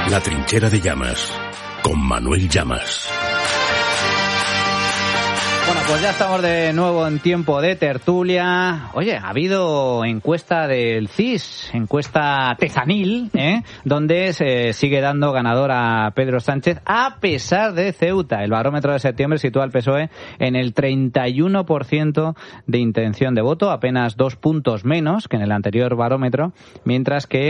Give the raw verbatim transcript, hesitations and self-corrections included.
La trinchera de Llamas, con Manuel Llamas. Bueno, pues ya estamos de nuevo en tiempo de tertulia. Oye, ha habido encuesta del C I S, encuesta tezanil, ¿eh? donde se sigue dando ganador a Pedro Sánchez a pesar de Ceuta. El barómetro de septiembre sitúa al P S O E en el treinta y uno por ciento de intención de voto, apenas dos puntos menos que en el anterior barómetro, mientras que